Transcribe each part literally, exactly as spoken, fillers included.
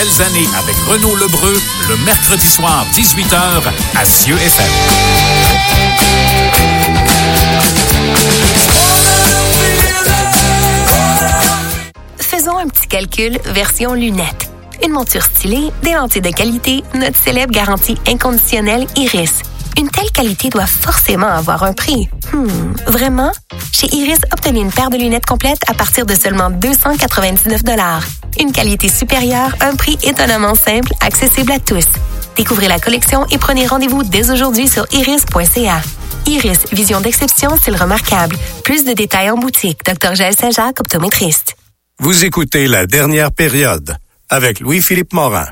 belles années avec Renaud Lebreu, le mercredi soir, dix-huit heures, à Cieux F M. Faisons un petit calcul version lunettes. Une monture stylée, des lentilles de qualité, notre célèbre garantie inconditionnelle Iris. Une telle qualité doit forcément avoir un prix. Hmm, vraiment? Chez Iris, obtenez une paire de lunettes complètes à partir de seulement deux cent quatre-vingt-dix-neuf dollars. Une qualité supérieure, un prix étonnamment simple, accessible à tous. Découvrez la collection et prenez rendez-vous dès aujourd'hui sur iris point c a. Iris, vision d'exception, style remarquable. Plus de détails en boutique. docteur Jaël Saint-Jacques, optométriste. Vous écoutez La Dernière Période avec Louis-Philippe Morin.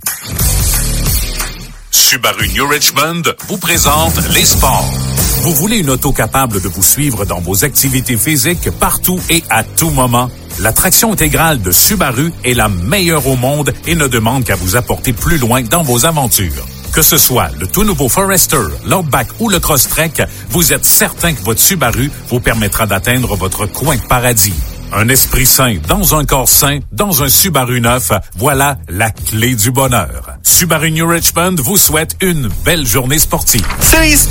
Subaru New Richmond vous présente les sports. Vous voulez une auto capable de vous suivre dans vos activités physiques partout et à tout moment? La traction intégrale de Subaru est la meilleure au monde et ne demande qu'à vous apporter plus loin dans vos aventures. Que ce soit le tout nouveau Forester, l'Outback ou le Crosstrek, vous êtes certain que votre Subaru vous permettra d'atteindre votre coin de paradis. Un esprit sain dans un corps sain, dans un Subaru neuf, voilà la clé du bonheur. Subaru New Richmond vous souhaite une belle journée sportive. C'est les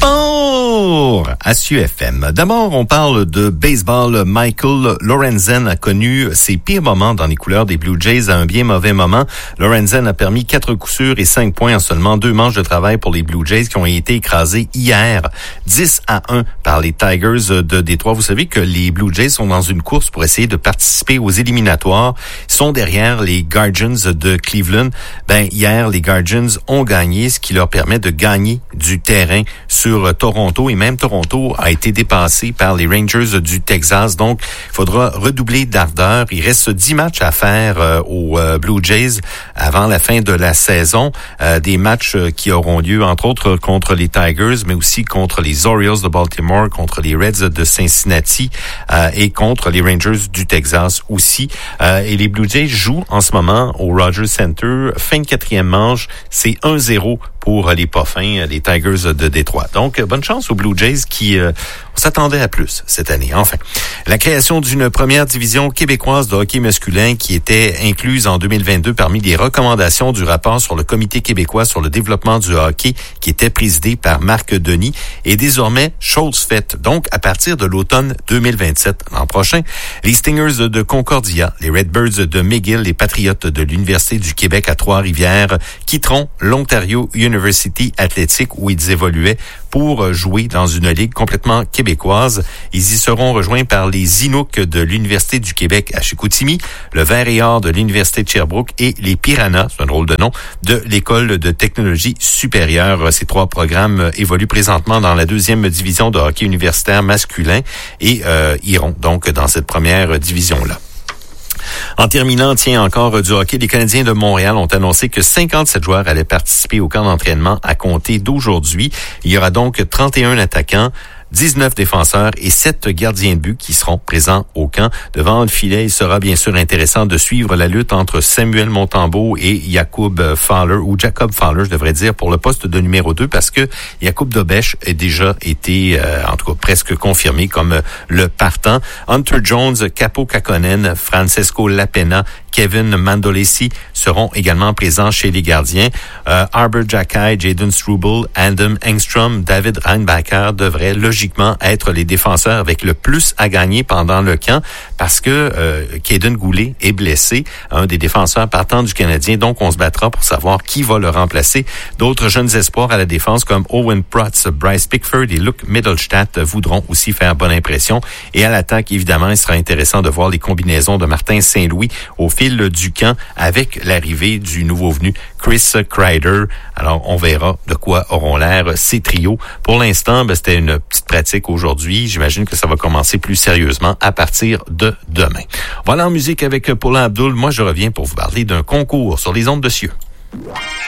sports à Cieux F M. D'abord, on parle de baseball. Michael Lorenzen a connu ses pires moments dans les couleurs des Blue Jays à un bien mauvais moment. Lorenzen a permis quatre coups sûrs et cinq points en seulement deux manches de travail pour les Blue Jays qui ont été écrasés hier, dix à un par les Tigers de Détroit. Vous savez que les Blue Jays sont dans une course pour essayer de participer aux éliminatoires. Ils sont derrière les Guardians de Cleveland. Ben, hier, les Guardians ont gagné, ce qui leur permet de gagner du terrain sur Toronto. Et même Toronto a été dépassé par les Rangers du Texas. Donc, il faudra redoubler d'ardeur. Il reste dix matchs à faire euh, aux euh, Blue Jays avant la fin de la saison. Euh, des matchs euh, qui auront lieu, entre autres, contre les Tigers, mais aussi contre les Orioles de Baltimore, contre les Reds de Cincinnati euh, et contre les Rangers du Texas aussi. Euh, et les Blue Jays jouent en ce moment au Rogers Center. Fin de quatrième manche, c'est un zéro pour les Poffins, les Tigers de Détroit. Donc, bonne chance aux Blue Jays qui euh, on s'attendait à plus cette année. Enfin, la création d'une première division québécoise de hockey masculin qui était incluse en deux mille vingt-deux parmi les recommandations du rapport sur le Comité québécois sur le développement du hockey qui était présidé par Marc Denis est désormais chose faite. Donc, à partir de l'automne deux mille vingt-sept, l'an prochain, les Stingers de Concordia, les Redbirds de McGill, les Patriotes de l'Université du Québec à Trois-Rivières quitteront l'Ontario University Athletic où ils évoluaient pour jouer dans une ligue complètement québécoise. Ils y seront rejoints par les Inuks de l'Université du Québec à Chicoutimi, le Vert et Or de l'Université de Sherbrooke et les Piranhas, c'est un drôle de nom, de l'École de technologie supérieure. Ces trois programmes évoluent présentement dans la deuxième division de hockey universitaire masculin et euh, iront donc dans cette première division-là. En terminant, tiens, encore du hockey, les Canadiens de Montréal ont annoncé que cinquante-sept joueurs allaient participer au camp d'entraînement à compter d'aujourd'hui. Il y aura donc trente et un attaquants, dix-neuf défenseurs et sept gardiens de but qui seront présents au camp. Devant le filet, il sera bien sûr intéressant de suivre la lutte entre Samuel Montembeault et Jakub Fowler, ou Jacob Fowler, je devrais dire, pour le poste de numéro deux, parce que Jakub Dobeš a déjà été, euh, en tout cas, presque confirmé comme le partant. Hunter Jones, Capo Kakkonen, Francesco Lapena, Kevin Mandolesi seront également présents chez les gardiens. Euh, Arbor Xhekaj, Jaden Struble, Adam Engstrom, David Reinbacher devraient logiquement être les défenseurs avec le plus à gagner pendant le camp parce que euh, Caden Goulet est blessé, un des défenseurs partants du Canadien. Donc, on se battra pour savoir qui va le remplacer. D'autres jeunes espoirs à la défense comme Owen Protz, Bryce Pickford et Luke Middlestadt voudront aussi faire bonne impression. Et à l'attaque, évidemment, il sera intéressant de voir les combinaisons de Martin Saint-Louis au fil du camp avec l'arrivée du nouveau venu Chris Kreider. Alors, on verra de quoi auront l'air ces trios. Pour l'instant, ben, c'était une petite pratique aujourd'hui. J'imagine que ça va commencer plus sérieusement à partir de demain. Voilà en musique avec Paula Abdul. Moi, je reviens pour vous parler d'un concours sur les ondes de Cieux.